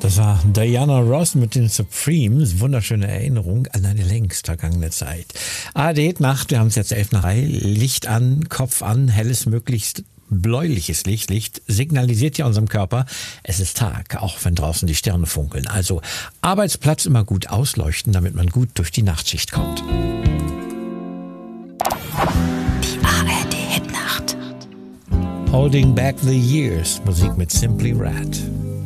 Das war Diana Ross mit den Supremes. Wunderschöne Erinnerung an eine längst vergangene Zeit. ARD Nacht, wir haben es jetzt 11 nach 3. Licht an, Kopf an, helles, möglichst bläuliches Licht. Licht signalisiert ja unserem Körper, es ist Tag, auch wenn draußen die Sterne funkeln. Also Arbeitsplatz immer gut ausleuchten, damit man gut durch die Nachtschicht kommt. Die ARD Hitnacht. Holding Back the Years, Musik mit Simply Red.